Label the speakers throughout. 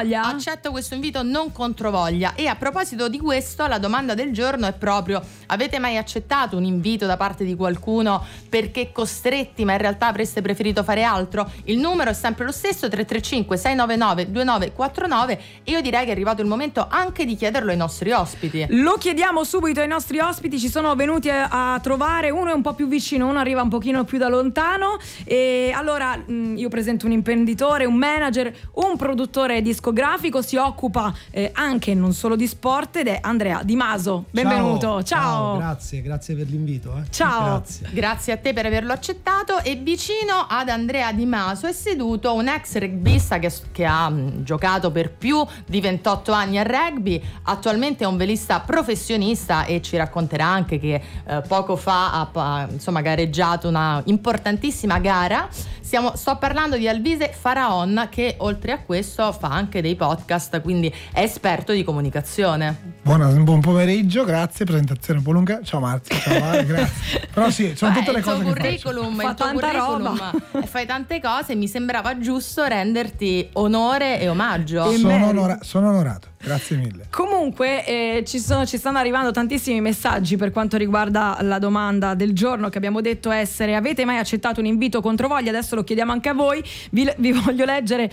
Speaker 1: controvoglia?
Speaker 2: Accetto questo invito, non controvoglia. E a proposito di questo, la domanda del giorno è proprio: avete mai accettato un invito da parte di qualcuno perché costretti, ma in realtà avreste preferito fare altro? Il numero è sempre lo stesso, 335 699 2949, e io direi che è arrivato il momento anche di chiederlo ai nostri ospiti.
Speaker 1: Lo chiediamo subito ai nostri ospiti, ci sono venuti a trovare, uno è un po' più vicino, uno arriva un pochino più da lontano. E allora io presento un imprenditore, un manager, un produttore discografico, si occupa anche e non solo di sport, ed è Andrea Di Maso. Benvenuto. Ciao.
Speaker 3: Grazie per l'invito.
Speaker 1: Ciao.
Speaker 2: Grazie a te per averlo accettato. E vicino ad Andrea Di Maso è seduto un ex rugbista che ha giocato per più di 28 anni a rugby, attualmente è un velista professionista e ci racconterà anche che poco fa ha gareggiato una importantissima gara. Sto parlando di Alvise Faraon, che oltre a questo fa anche dei podcast, quindi è esperto di comunicazione.
Speaker 3: Buon pomeriggio, grazie, presentazione un po' lunga. Ciao Marzia, ciao Vale, grazie. Però sì, sono tutte le cose che faccio.
Speaker 2: Fa tanta roba. Fai tante cose, mi sembrava giusto renderti onore e omaggio.
Speaker 3: Sono onorato. Grazie mille.
Speaker 1: Comunque ci stanno arrivando tantissimi messaggi per quanto riguarda la domanda del giorno, che abbiamo detto essere: avete mai accettato un invito controvoglia? Adesso lo chiediamo anche a voi. Vi voglio leggere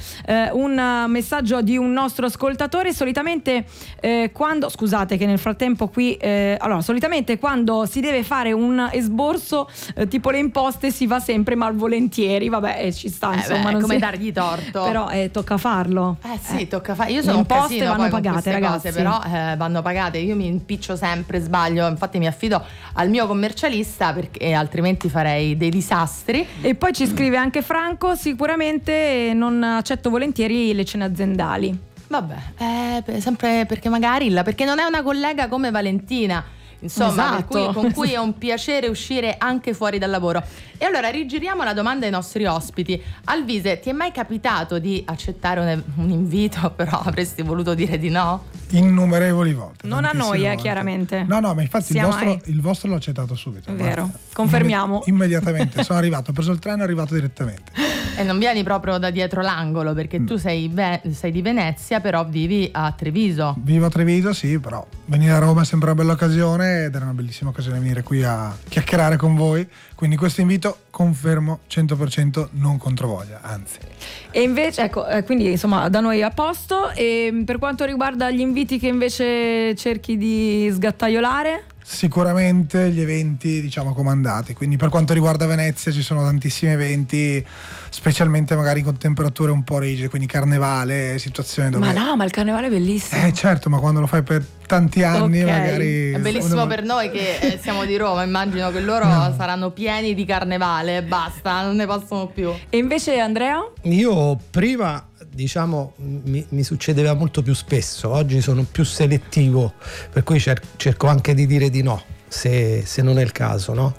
Speaker 1: un messaggio di un nostro ascoltatore. Solitamente scusate che nel frattempo qui solitamente quando si deve fare un esborso tipo le imposte si va sempre malvolentieri. Vabbè, ci sta, insomma, non
Speaker 2: come dargli torto.
Speaker 1: Però tocca farlo.
Speaker 2: Sì, tocca farlo. Io sono
Speaker 1: le imposte
Speaker 2: un casino,
Speaker 1: vanno pagate, ragazzi.
Speaker 2: Cose, però vanno pagate. Io mi impiccio sempre, sbaglio, infatti mi affido al mio commercialista perché altrimenti farei dei disastri.
Speaker 1: E poi ci scrive anche Franco: sicuramente non accetto volentieri le cene aziendali.
Speaker 2: Vabbè, sempre perché perché non è una collega come Valentina, insomma,
Speaker 1: esatto.
Speaker 2: con cui è un piacere uscire anche fuori dal lavoro. E allora rigiriamo la domanda ai nostri ospiti. Alvise, ti è mai capitato di accettare un invito, però avresti voluto dire di no?
Speaker 3: Innumerevoli volte.
Speaker 1: Non a noi, chiaramente.
Speaker 3: No, ma infatti il vostro l'ho accettato subito.
Speaker 1: È vero, confermiamo.
Speaker 3: Immediatamente, sono arrivato, ho preso il treno e è arrivato direttamente.
Speaker 2: E non vieni proprio da dietro l'angolo, perché tu sei di Venezia, però vivi a Treviso.
Speaker 3: Vivo a Treviso, sì, però venire a Roma è sempre una bella occasione ed era una bellissima occasione venire qui a chiacchierare con voi. Quindi questo invito confermo 100% non controvoglia, anzi.
Speaker 1: E invece, quindi insomma da noi a posto. E per quanto riguarda gli inviti che invece cerchi di sgattaiolare?
Speaker 3: Sicuramente gli eventi, comandati. Quindi per quanto riguarda Venezia ci sono tantissimi eventi, specialmente magari con temperature un po' rigide, quindi carnevale, situazioni dove...
Speaker 1: Ma il carnevale è bellissimo.
Speaker 3: Certo, ma quando lo fai per tanti anni magari...
Speaker 2: È bellissimo per noi che siamo di Roma, immagino che loro saranno pieni di carnevale, basta, non ne possono più.
Speaker 1: E invece Andrea?
Speaker 4: Io prima mi succedeva molto più spesso, oggi sono più selettivo, per cui cerco anche di dire di no se non è il caso, no?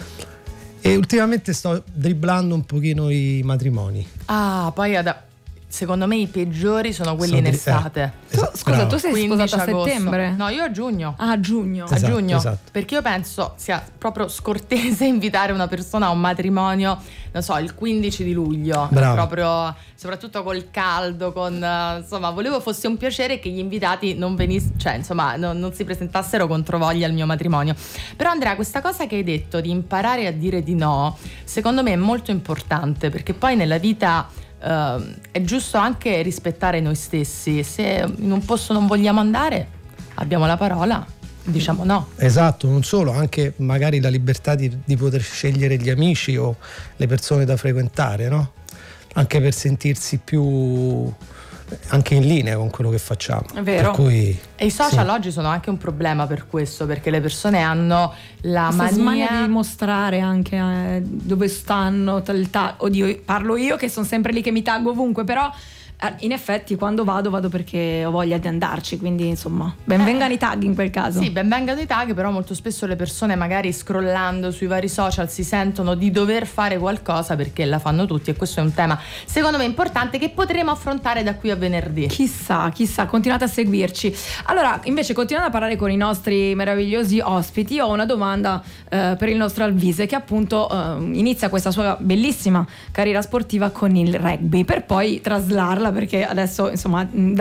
Speaker 4: E ultimamente sto dribblando un pochino i matrimoni.
Speaker 2: Poi secondo me i peggiori sono quelli in estate.
Speaker 1: Scusa, tu sei sposata a settembre?
Speaker 2: No, io a giugno.
Speaker 1: A giugno.
Speaker 2: A giugno.
Speaker 4: Esatto.
Speaker 2: Perché io penso sia proprio scortese invitare una persona a un matrimonio, non so, il 15 di luglio.
Speaker 4: Bravo.
Speaker 2: Proprio, soprattutto col caldo, volevo fosse un piacere che gli invitati non non si presentassero controvoglia al mio matrimonio. Però Andrea, questa cosa che hai detto di imparare a dire di no, secondo me è molto importante, perché poi nella vita è giusto anche rispettare noi stessi. Se in un posto non vogliamo andare, abbiamo la parola, diciamo no.
Speaker 4: Esatto, non solo, anche magari la libertà di poter scegliere gli amici o le persone da frequentare, no? Anche per sentirsi più anche in linea con quello che facciamo.
Speaker 1: È vero.
Speaker 4: Per cui,
Speaker 2: e i social oggi sono anche un problema per questo, perché le persone hanno la mania
Speaker 1: di mostrare anche dove stanno. Oddio, parlo io che sono sempre lì che mi taggo ovunque, però in effetti quando vado perché ho voglia di andarci, quindi insomma benvengano i tag in quel caso.
Speaker 2: Sì, benvengano i tag, però molto spesso le persone magari scrollando sui vari social si sentono di dover fare qualcosa perché la fanno tutti, e questo è un tema secondo me importante che potremo affrontare da qui a venerdì.
Speaker 1: Chissà, continuate a seguirci. Allora, invece, continuando a parlare con i nostri meravigliosi ospiti, ho una domanda per il nostro Alvise, che appunto inizia questa sua bellissima carriera sportiva con il rugby per poi traslarla, perché adesso insomma